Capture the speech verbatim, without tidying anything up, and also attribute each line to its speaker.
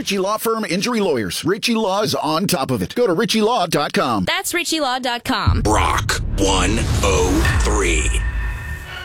Speaker 1: Ritchie Law Firm Injury Lawyers. Ritchie Law is on top of it. Go to ritchie law dot com.
Speaker 2: That's ritchie law dot com.
Speaker 3: Rock one oh three.